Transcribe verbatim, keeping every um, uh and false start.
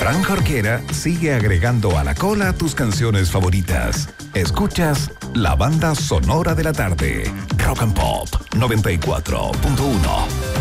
Fran Jorquera sigue agregando a la cola tus canciones favoritas. Escuchas la banda sonora de la tarde. Rock and Pop noventa y cuatro punto uno.